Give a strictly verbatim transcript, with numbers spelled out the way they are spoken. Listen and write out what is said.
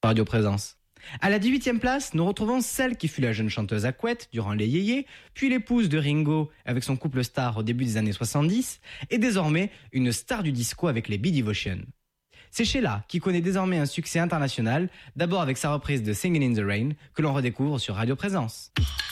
Radio Présence. À la dix-huitième place, nous retrouvons celle qui fut la jeune chanteuse à couette durant les Yéyés, puis l'épouse de Ringo avec son couple star au début des années soixante-dix, et désormais une star du disco avec les Bee Devotion. C'est Sheila qui connaît désormais un succès international, d'abord avec sa reprise de Singin' in the Rain, que l'on redécouvre sur Radio Présence.